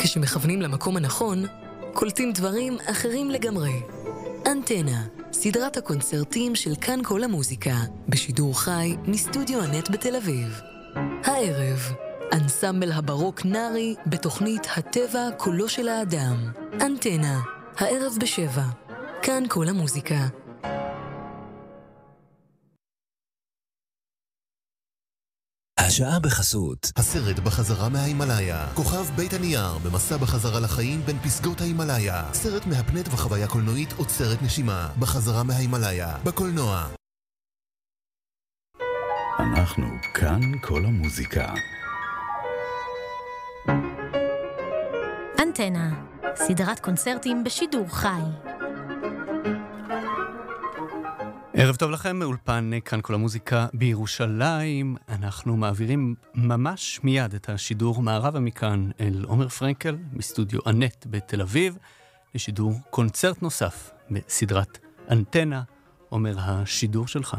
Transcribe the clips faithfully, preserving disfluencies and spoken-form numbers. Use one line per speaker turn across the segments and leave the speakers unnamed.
כשמכוונים למקום הנכון, קולטים דברים אחרים לגמרי. אנטנה, סדרת הקונצרטים של כאן כל המוזיקה, בשידור חי מסטודיו הנט בתל אביב. הערב, אנסמבל הברוק נארי בתוכנית הטבע קולו של האדם. אנטנה, הערב בשבע. כאן כל המוזיקה.
השעה בחסות.
הסרט בחזרה מההימלאיה. כוכב בית הנייר במסע בחזרה לחיים בין פסגות ההימלאיה. סרט מהפנט וחוויה קולנועית עוצרת נשימה. בחזרה מההימלאיה. בקולנוע.
אנחנו כאן כל המוזיקה.
אנטנה, סדרת קונצרטים בשידור חי.
ערב טוב לכם, מאולפן כאן כל המוזיקה בירושלים. אנחנו מעבירים ממש מיד את השידור מערבה מכאן אל עומר פרנקל, מסטודיו הנט בתל אביב, לשידור קונצרט נוסף בסדרת אנטנה. עומר, השידור שלך.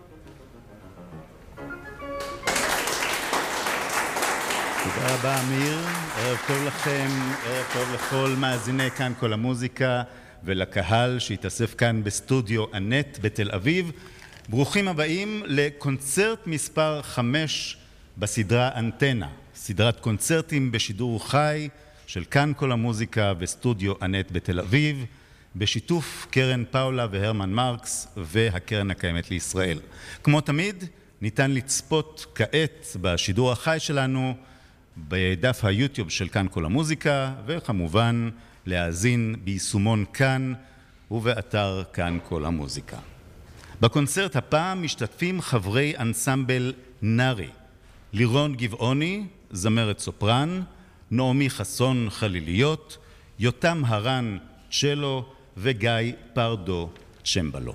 תודה רבה אמיר, ערב טוב לכם, ערב טוב לכל מאזיני כאן כל המוזיקה ולקהל שהתאסף כאן בסטודיו הנט בתל אביב. ברוכים הבאים לקונצרט מספר חמש בסדרה אנטנה, סדרת קונצרטים בשידור חי של כאן כל המוזיקה בסטודיו הנט בתל אביב, בשיתוף קרן פאולה והרמן מרקס והקרן הקיימת לישראל. כמו תמיד, ניתן לצפות כעת בשידור החי שלנו בדף היוטיוב של כאן כל המוזיקה, וכמובן להאזין ביישומון כאן ובאתר כאן כל המוזיקה. בקונצרט הפעם משתתפים חברי אנסמבל נארי, לירון גבעוני, זמרת סופרן, נעמי חסון חליליות, יותם הרן צ'לו וגיא פרדו צ'מבלו.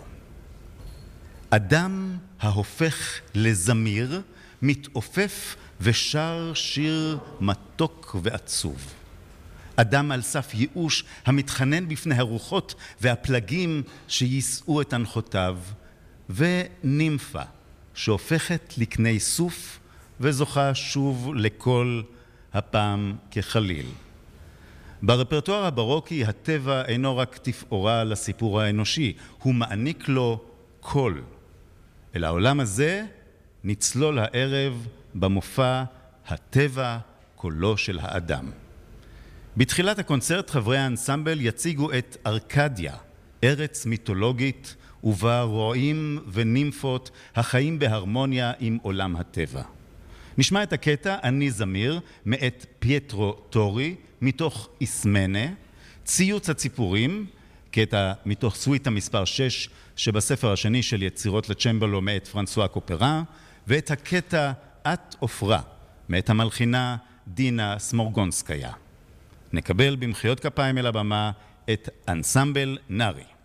אדם ההופך לזמיר מתעופף ושר שיר מתוק ועצוב. אדם על סף ייאוש המתחנן בפני הרוחות והפלגים שיישאו את אנחותיו, ונימפה שהופכת לקני סוף וזוכה שוב לכל הפעם כחליל. ברפרטואר הברוקי הטבע אינו רק תפאורה לסיפור האנושי, הוא מעניק לו קול. אל העולם הזה נצלול הערב במופע הטבע קולו של האדם. בתחילת הקונצרט חברי האנסמבל יציגו את ארקדיה, ארץ מיתולוגית ובה רועים ונימפות החיים בהרמוניה עם עולם הטבע. נשמע את הקטע אני זמיר מאת פייטרו טורי מתוך איסמנה, ציוץ הציפורים, קטע מתוך סוויטה מספר שש שבספר השני של יצירות לצ'מבלו מאת פרנסואה קופרה, ואת הקטע את אופרה מאת המלחינה דינה סמורגונסקיה. נקבל במחיאות כפיים אל הבמה את אנסמבל נארי.